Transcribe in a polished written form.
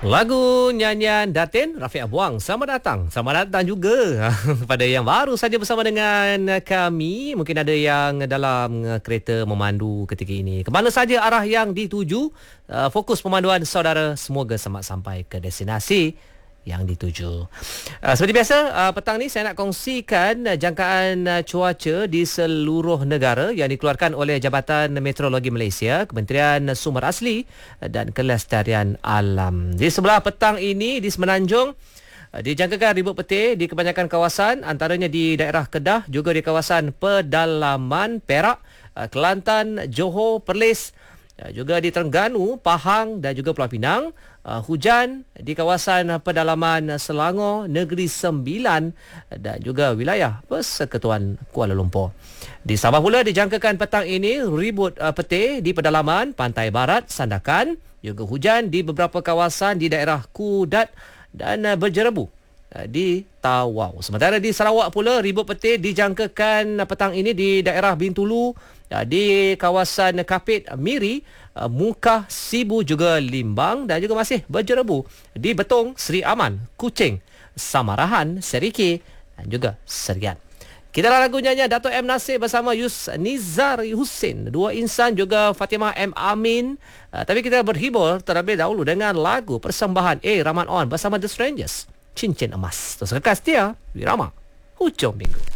Lagu nyanyian Datin Rafiq Abuang. Selamat datang juga pada yang baru saja bersama dengan kami. Mungkin ada yang dalam kereta memandu ketika ini. Kemana saja arah yang dituju, fokus pemanduan saudara semoga selamat sampai ke destinasi yang dituju. Seperti biasa, petang ni saya nak kongsikan jangkaan cuaca di seluruh negara yang dikeluarkan oleh Jabatan Meteorologi Malaysia, Kementerian Sumber Asli dan Kelestarian Alam. Di sebelah petang ini di Semenanjung dijangkakan ribut petir di kebanyakan kawasan, antaranya di daerah Kedah, juga di kawasan pedalaman Perak, Kelantan, Johor, Perlis, juga di Terengganu, Pahang dan juga Pulau Pinang. Hujan di kawasan pedalaman Selangor, Negeri Sembilan dan juga wilayah Persekutuan Kuala Lumpur. Di Sabah pula dijangkakan petang ini ribut petir di pedalaman Pantai Barat, Sandakan, juga hujan di beberapa kawasan di daerah Kudat dan Berjerebu di Tawau. Sementara di Sarawak pula ribut petir dijangkakan petang ini di daerah Bintulu, di kawasan Kapit, Miri, Mungkah, Sibu, juga Limbang dan juga masih berjerebu di Betong, Seri Aman, Kuching, Samarahan, Seriki dan juga Serian. Kita lagu nyanyian Dato' M. Nasir bersama Nizar Hussein, Dua Insan, juga Fatimah M. Amin. Tapi kita berhibur terlebih dahulu dengan lagu persembahan Rahman On bersama The Strangers, Cincin Emas. Terus kekal setia di Rama Hujung Minggu.